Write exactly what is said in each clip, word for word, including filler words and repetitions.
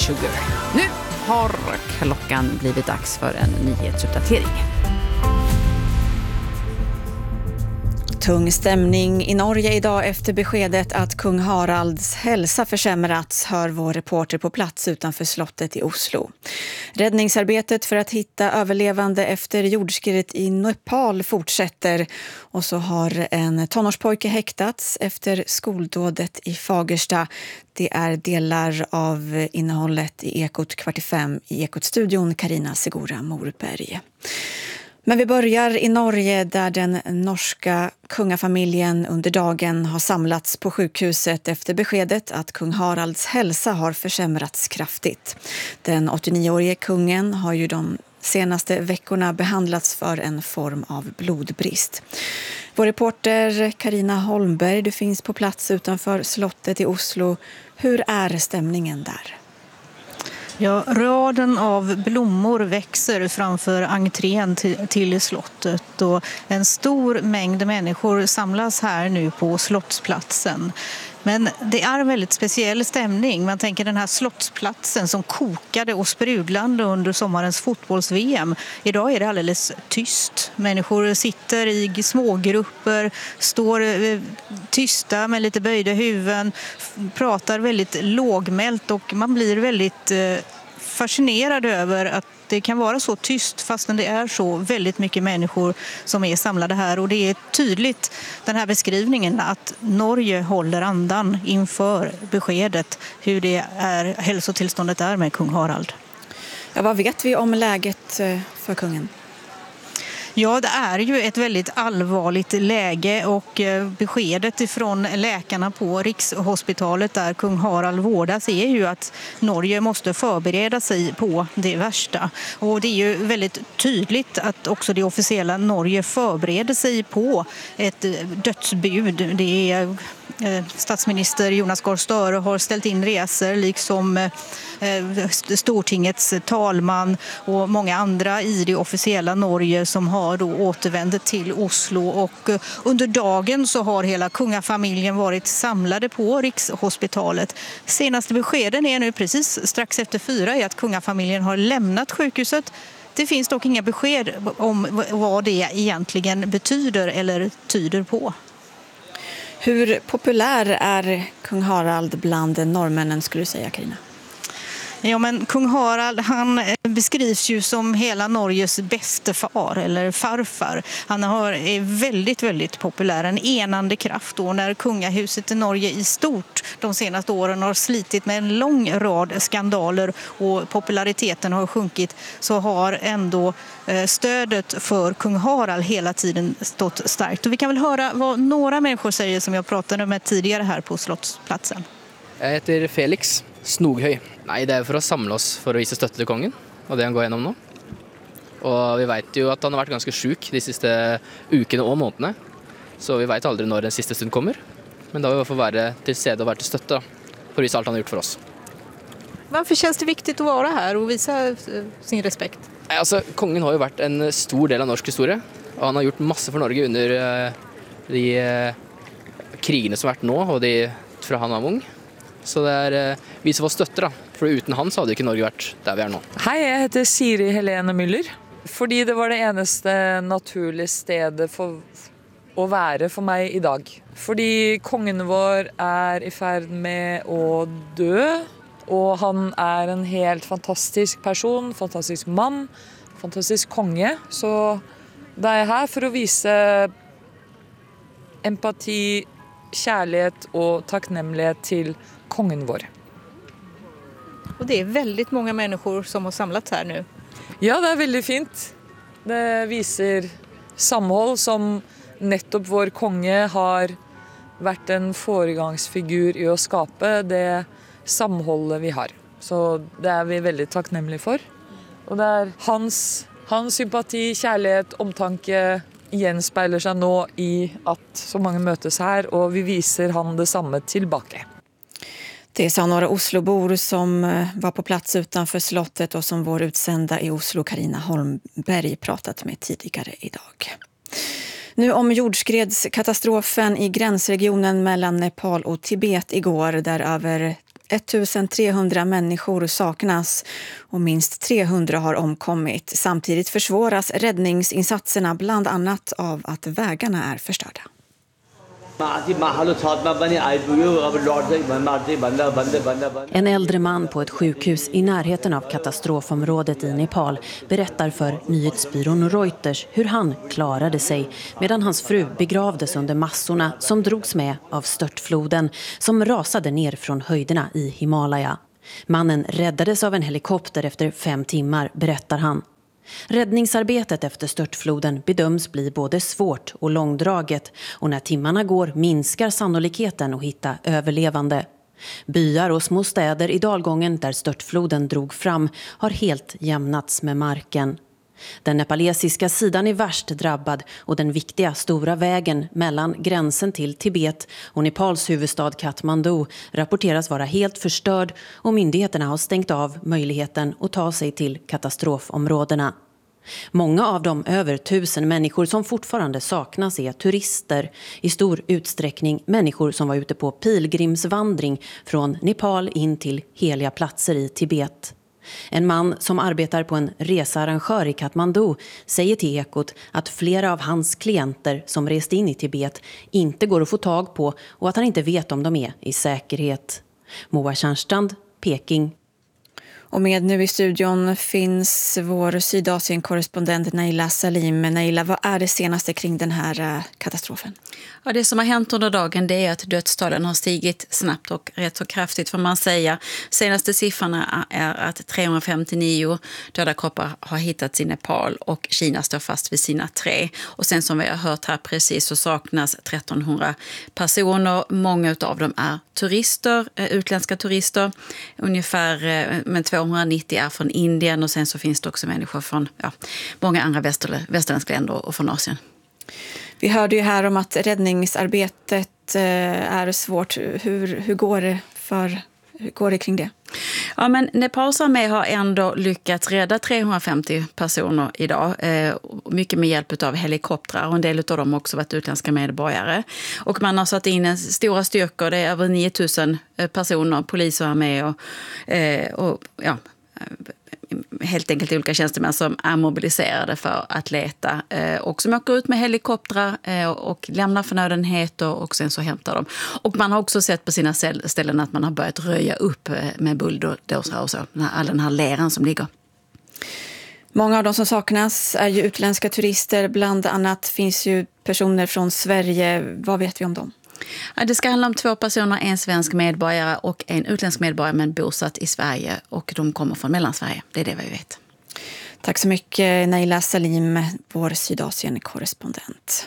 Sugar. Nu har klockan blivit dags för en nyhetsuppdatering. Tung stämning i Norge idag efter beskedet att kung Haralds hälsa försämrats, hör vår reporter på plats utanför slottet i Oslo. Räddningsarbetet för att hitta överlevande efter jordskredet i Nepal fortsätter, och så har en tonårspojke häktats efter skoldådet i Fagersta. Det är delar av innehållet i Ekot kvart i fem i Ekot-studion, Carina Segura Morberg. Men vi börjar i Norge där den norska kungafamiljen under dagen har samlats på sjukhuset efter beskedet att kung Haralds hälsa har försämrats kraftigt. Den åttionioårige kungen har ju de senaste veckorna behandlats för en form av blodbrist. Vår reporter Carina Holmberg, du finns på plats utanför slottet i Oslo. Hur är stämningen där? Ja, raden av blommor växer framför entrén till, till slottet, och en stor mängd människor samlas här nu på slottsplatsen. Men det är en väldigt speciell stämning. Man tänker den här slottsplatsen som kokade och sprudlande under sommarens fotbolls-V M. Idag är det alldeles tyst. Människor sitter i smågrupper, står tysta med lite böjda huvuden, pratar väldigt lågmält, och man blir väldigt fascinerad över att det kan vara så tyst fastän det är så väldigt mycket människor som är samlade här. Och det är tydligt, den här beskrivningen, att Norge håller andan inför beskedet hur det är, hälsotillståndet är med kung Harald. Ja, vad vet vi om läget för kungen? Ja, det är ju ett väldigt allvarligt läge, och beskedet ifrån läkarna på Rikshospitalet där kung Harald vårdas är ju att Norge måste förbereda sig på det värsta. Och det är ju väldigt tydligt att också det officiella Norge förbereder sig på ett dödsbud. Det är statsminister Jonas Gahr Støre har ställt in resor, liksom Stortingets talman och många andra i det officiella Norge som har då återvänt till Oslo. Och under dagen så har hela kungafamiljen varit samlade på Rikshospitalet. Senaste beskeden är nu precis strax efter fyra är att kungafamiljen har lämnat sjukhuset. Det finns dock inga besked om vad det egentligen betyder eller tyder på. Hur populär är kung Harald bland norrmännen, skulle du säga, Carina? Ja, men kung Harald, han beskrivs ju som hela Norges bäste far eller farfar. Han har, är väldigt, väldigt populär, en enande kraft. Och när kungahuset i Norge i stort de senaste åren har slitit med en lång rad skandaler och populariteten har sjunkit, så har ändå stödet för kung Harald hela tiden stått starkt. Och vi kan väl höra vad några människor säger som jag pratade med tidigare här på slottsplatsen. Jag heter Felix Snoghøy. Nej, det är för att samla oss för att visa stötte till kongen, och det han går igenom nu. Och vi vet ju att han har varit ganska sjuk de sista ukerna och månaderna. Så vi vet aldrig när den sista stund kommer. Men då har vi fått vara till stede och vara till stötte då, för att visa allt han har gjort för oss. Varför känns det viktigt att vara här och visa sin respekt? Alltså, kongen har ju varit en stor del av norsk historia, och han har gjort masse för Norge under uh, de uh, krigene som har varit nu, och de fra han var ung. Så det är uh, vi som får stötte da, for uten han så hadde ikke Norge vært der vi er nå. Hei, jeg heter Siri Helene Müller, fordi det var det eneste naturlige stedet for å være for meg i dag. Fordi kongen vår er i ferd med å dø, og han er en helt fantastisk person, fantastisk mann, fantastisk konge. Så da er jeg her for å vise empati, kärlighet och tacknämlighet till kongen vår. Och det är väldigt många människor som har samlats här nu. Ja, det är väldigt fint. Det visar samhåll som nettopp vår konge har varit en föregångsfigur i att skapa det samhållet vi har. Så det är vi väldigt tacknämliga för. Och det är hans, hans sympati, kärlighet, omtanke gjenspeiler sig nu i att så många mötes här, och vi visar han detsamma tillbaka. Det sa några Oslobor som var på plats utanför slottet och som vår utsända i Oslo, Carina Holmberg, pratat med tidigare idag. Nu om jordskredskatastrofen i gränsregionen mellan Nepal och Tibet igår, där över ettusentrehundra människor saknas och minst trehundra har omkommit. Samtidigt försvåras räddningsinsatserna bland annat av att vägarna är förstörda. En äldre man på ett sjukhus i närheten av katastrofområdet i Nepal berättar för nyhetsbyrån Reuters hur han klarade sig medan hans fru begravdes under massorna som drogs med av störtfloden som rasade ner från höjderna i Himalaya. Mannen räddades av en helikopter efter fem timmar, berättar han. Räddningsarbetet efter störtfloden bedöms bli både svårt och långdraget och när timmarna går minskar sannolikheten att hitta överlevande. Byar och små städer i dalgången där störtfloden drog fram har helt jämnats med marken. Den nepalesiska sidan är värst drabbad och den viktiga stora vägen mellan gränsen till Tibet och Nepals huvudstad Kathmandu rapporteras vara helt förstörd och myndigheterna har stängt av möjligheten att ta sig till katastrofområdena. Många av de över tusen människor som fortfarande saknas är turister, i stor utsträckning människor som var ute på pilgrimsvandring från Nepal in till heliga platser i Tibet. En man som arbetar på en researrangör i Kathmandu säger till Ekot att flera av hans klienter som rest in i Tibet inte går att få tag på och att han inte vet om de är i säkerhet. Moa Tjärnstrand, Peking. Och med nu i studion finns vår Sydasien-korrespondent Naila Salim. Naila, vad är det senaste kring den här katastrofen? Ja, det som har hänt under dagen det är att dödstalen har stigit snabbt och rätt så kraftigt, får man säga. Senaste siffrorna är att trehundrafemtionio döda kroppar har hittats i Nepal och Kina står fast vid sina tre. Och sen som vi har hört här precis så saknas trettonhundra personer. Många av dem är turister, utländska turister. Ungefär men tvåhundranittio är från Indien och sen så finns det också människor från ja, många andra väster, västerländska länder och från Asien. Vi hörde ju här om att räddningsarbetet är svårt. Hur, hur, går det för, hur går det kring det? Ja, men Nepals armé har ändå lyckats rädda trehundrafemtio personer idag. Eh, mycket med hjälp av helikoptrar och en del av dem har också varit utländska medborgare. Och man har satt in en stora styrkor, det är över nio tusen personer, polis och armé och, eh, och ja... helt enkelt olika tjänstemän som är mobiliserade för att leta eh, och som åker ut med helikoptrar eh, och lämnar förnödenheter och sen så hämtar de. Och man har också sett på sina ställen att man har börjat röja upp eh, med bulldozrar och så, all den här leran som ligger. Många av de som saknas är ju utländska turister, bland annat finns ju personer från Sverige. Vad vet vi om dem? Ja, det ska handla om två personer, en svensk medborgare och en utländsk medborgare men bosatt i Sverige och de kommer från Mellansverige. Det är det vi vet. Tack så mycket Naila Salim, vår Sydasien-korrespondent.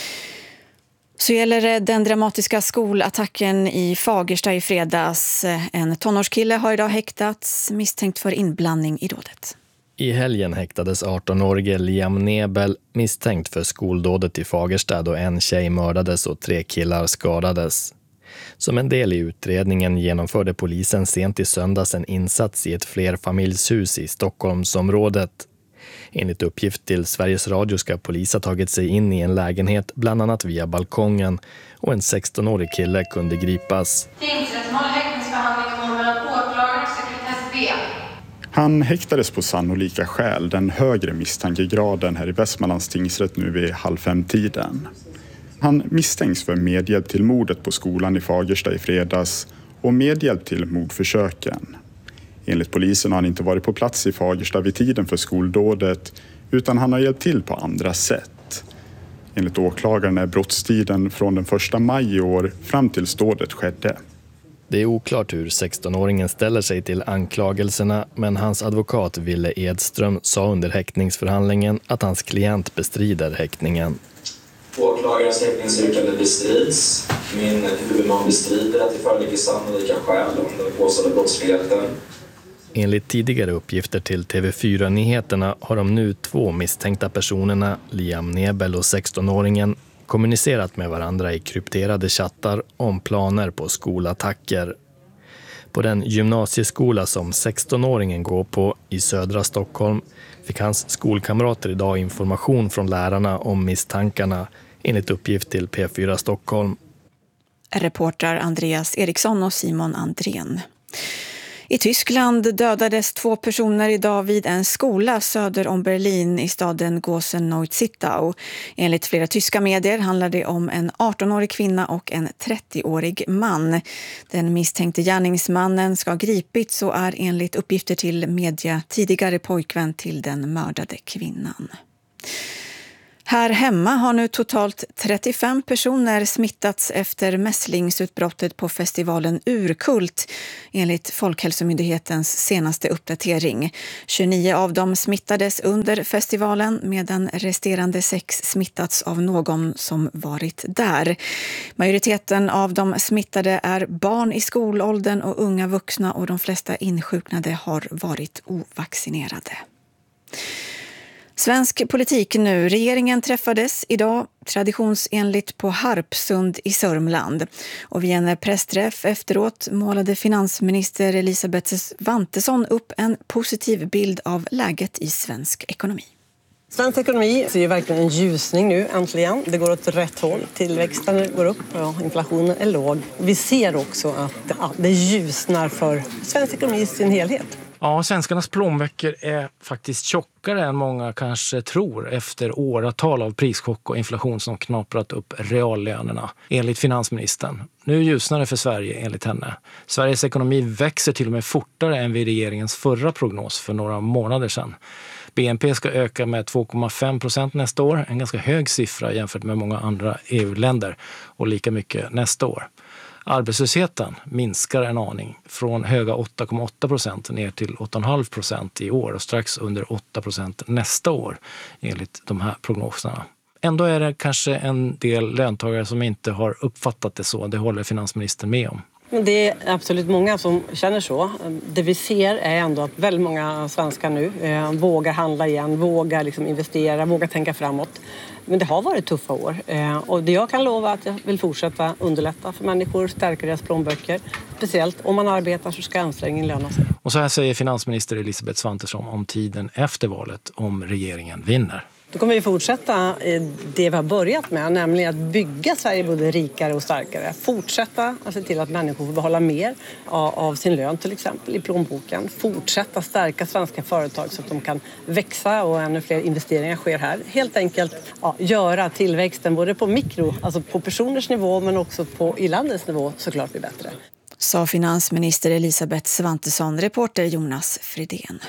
Så gäller det den dramatiska skolattacken i Fagersta i fredags. En tonårskille har idag häktats misstänkt för inblandning i dådet. I helgen häktades arton-årige Liam Nebel misstänkt för skoldådet i Fagersta då en tjej mördades och tre killar skadades. Som en del i utredningen genomförde polisen sent i söndags en insats i ett flerfamiljshus i Stockholmsområdet. Enligt uppgift till Sveriges Radio ska polis ha tagit sig in i en lägenhet bland annat via balkongen och en sexton-årig kille kunde gripas. Tingsrätten håller häktningsförhandling mellan åklagare och sekretess B. Han häktades på sannolika skäl, den högre misstankegraden här i Västmanlands tingsrätt nu vid halv fem-tiden. Han misstänks för medhjälp till mordet på skolan i Fagersta i fredags och medhjälp till mordförsöken. Enligt polisen har han inte varit på plats i Fagersta vid tiden för skoldådet utan han har hjälpt till på andra sätt. Enligt åklagaren är brottstiden från den första maj i år fram till dådet skedde. Det är oklart hur sexton-åringen ställer sig till anklagelserna, men hans advokat Ville Edström sa under häktningsförhandlingen att hans klient bestrider häktningen. Åklagarens häktningsyrkande bestrids. Min huvudman bestrider att det föreligger sannolika skäl om den påstådda brottsligheten. Enligt tidigare uppgifter till T V fyra-nyheterna har de nu två misstänkta personerna, Liam Nebel och sexton-åringen, kommunicerat med varandra i krypterade chattar om planer på skolattacker. På den gymnasieskola som sexton-åringen går på i södra Stockholm fick hans skolkamrater idag information från lärarna om misstankarna, enligt uppgift till P fyra Stockholm. Reportrar Andreas Eriksson och Simon Andrén. I Tyskland dödades två personer idag vid en skola söder om Berlin i staden Gosen-Neuzittau. Enligt flera tyska medier handlar det om en artonårig kvinna och en trettioårig man. Den misstänkte gärningsmannen ska ha gripits och är enligt uppgifter till media tidigare pojkvän till den mördade kvinnan. Här hemma har nu totalt trettiofem personer smittats efter mässlingsutbrottet på festivalen Urkult enligt Folkhälsomyndighetens senaste uppdatering. tjugonio av dem smittades under festivalen medan resterande sex smittats av någon som varit där. Majoriteten av de smittade är barn i skolåldern och unga vuxna och de flesta insjuknade har varit ovaccinerade. Svensk politik nu. Regeringen träffades idag traditionsenligt på Harpsund i Sörmland. Och vid en pressträff efteråt målade finansminister Elisabeth Svantesson upp en positiv bild av läget i svensk ekonomi. Svensk ekonomi ser ju verkligen en ljusning nu äntligen. Det går åt rätt håll. Tillväxten går upp och inflationen är låg. Vi ser också att ja, det ljusnar för svensk ekonomi i sin helhet. Ja, svenskarnas plånböcker är faktiskt tjockare än många kanske tror efter åratal av prischock och inflation som knaprat upp reallönerna, enligt finansministern. Nu ljusnar det för Sverige, enligt henne. Sveriges ekonomi växer till och med fortare än vid regeringens förra prognos för några månader sedan. B N P ska öka med två komma fem procent nästa år, en ganska hög siffra jämfört med många andra E U-länder, och lika mycket nästa år. Arbetslösheten minskar en aning från höga åtta komma åtta procent ner till åtta komma fem procent i år och strax under åtta procent nästa år enligt de här prognoserna. Ändå är det kanske en del löntagare som inte har uppfattat det så, det håller finansministern med om. Det är absolut många som känner så. Det vi ser är ändå att väldigt många svenskar nu eh, vågar handla igen, vågar liksom investera, vågar tänka framåt. Men det har varit tuffa år eh, och det jag kan lova att jag vill fortsätta underlätta för människor, stärka deras plånböcker. Speciellt om man arbetar så ska ansträngningen löna sig. Och så här säger finansminister Elisabeth Svantesson om tiden efter valet om regeringen vinner. Då kommer vi fortsätta det vi har börjat med, nämligen att bygga Sverige både rikare och starkare. Fortsätta att se till att människor får behålla mer av sin lön till exempel i plånboken. Fortsätta stärka svenska företag så att de kan växa och ännu fler investeringar sker här. Helt enkelt ja, göra tillväxten både på mikro, alltså på personers nivå men också på i landets nivå såklart blir bättre. Sa finansminister Elisabeth Svantesson, reporter Jonas Fridén.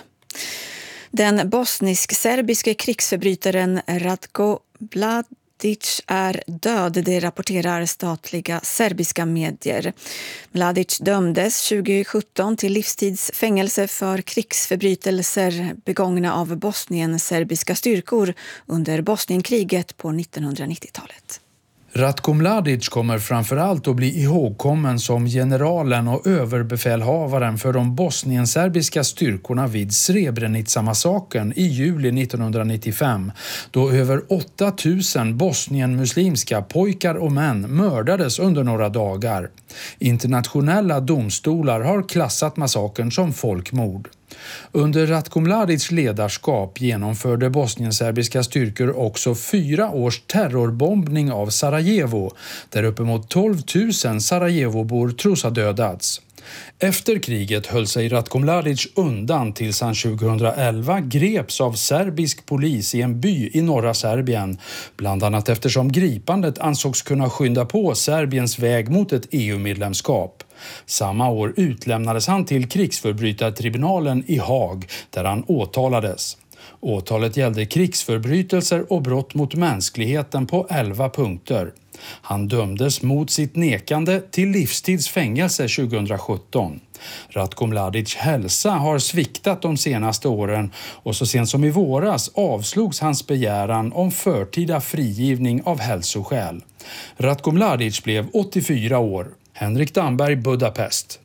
Den bosnisk-serbiske krigsförbrytaren Ratko Mladic är död, det rapporterar statliga serbiska medier. Mladic dömdes tjugo-sjutton till livstidsfängelse för krigsförbrytelser begångna av Bosnien-serbiska styrkor under Bosnienkriget på nittonhundranittiotalet. Ratko Mladic kommer framförallt att bli ihågkommen som generalen och överbefälhavaren för de bosnienserbiska styrkorna vid Srebrenica-massakern i juli nittonhundranittiofem, då över åtta tusen bosnienmuslimska pojkar och män mördades under några dagar. Internationella domstolar har klassat massakern som folkmord. Under Ratko Mladics ledarskap genomförde bosnienserbiska styrkor också fyra års terrorbombning av Sarajevo, där uppemot tolv tusen Sarajevobor tros ha dödats. Efter kriget höll sig Ratko Mladic undan tills han tjugohundraelva greps av serbisk polis i en by i norra Serbien, bland annat eftersom gripandet ansågs kunna skynda på Serbiens väg mot ett E U-medlemskap. Samma år utlämnades han till krigsförbrytartribunalen i Haag där han åtalades. Åtalet gällde krigsförbrytelser och brott mot mänskligheten på elva punkter. Han dömdes mot sitt nekande till livstidsfängelse tjugohundrasjutton. Ratko Mladics hälsa har sviktat de senaste åren och så sent som i våras avslogs hans begäran om förtida frigivning av hälsoskäl. Ratko Mladic blev åttiofyra år. Henrik Damberg, Budapest.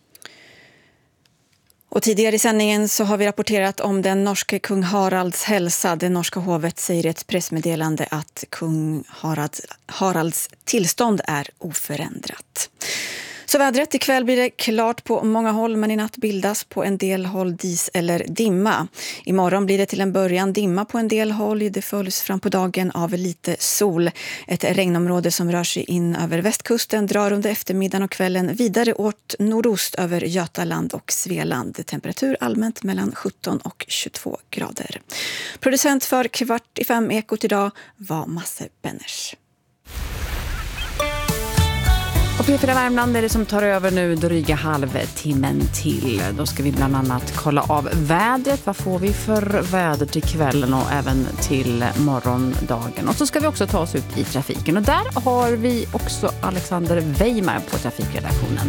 Och tidigare i sändningen så har vi rapporterat om den norske kung Haralds hälsa. Det norska hovet säger i ett pressmeddelande att kung Haralds, Haralds tillstånd är oförändrat. Så vädret, ikväll blir det klart på många håll, men i natt bildas på en del håll dis eller dimma. Imorgon blir det till en början dimma på en del håll. Det följs fram på dagen av lite sol. Ett regnområde som rör sig in över västkusten drar under eftermiddagen och kvällen vidare åt nordost över Götaland och Svealand. Temperatur allmänt mellan sjutton och tjugotvå grader. Producent för Kvart i fem Ekot idag var Masse Benners. Och P fyra Värmland är det som tar över nu dryga halvtimmen till. Då ska vi bland annat kolla av vädret. Vad får vi för väder till kvällen och även till morgondagen. Och så ska vi också ta oss ut i trafiken. Och där har vi också Alexander Weimar på trafikredaktionen.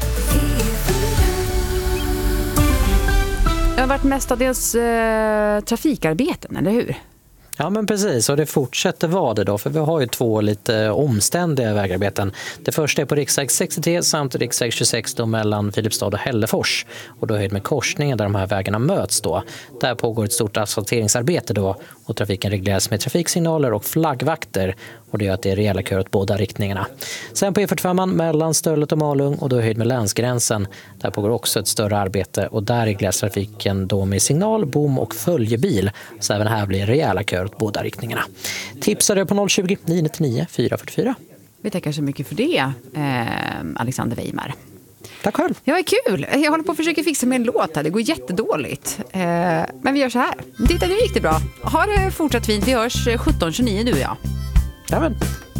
Det har varit mestadels eh, trafikarbeten, eller hur? Ja, men precis, och det fortsätter vara det då, för vi har ju två lite omständiga vägarbeten. Det första är på riksväg sextiotre samt riksväg tjugosex då mellan Filipstad och Hällefors, och då höjd med korsningen där de här vägarna möts då. Där pågår ett stort asfalteringsarbete då, och trafiken regleras med trafiksignaler och flaggvakter, och det gör att det är rejäla köer åt båda riktningarna. Sen på E fyrtiofem mellan Stöllet och Malung, och då är höjd med länsgränsen. Där pågår också ett större arbete, och där regleras trafiken då med signal, bom och följebil. Så även här blir rejäla köer åt båda riktningarna. Tipsar på noll tjugo, nio nio fyra fyra fyra. Vi tackar så mycket för det, eh, Alexander Weimar. Tack själv. Ja, vad kul. Jag håller på att försöka fixa med en låt här. Det går jättedåligt. Eh, men vi gör så här. Titta, nu gick det bra. Ha det fortsatt fint. Vi hörs sjutton tjugonio du och jag. Ja, men.